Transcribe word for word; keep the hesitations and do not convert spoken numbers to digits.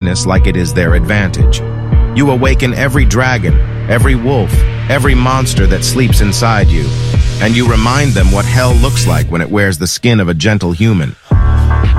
darkness like it is their advantage. You awaken every dragon, every wolf, every monster that sleeps inside you, and you remind them what hell looks like when it wears the skin of a gentle human.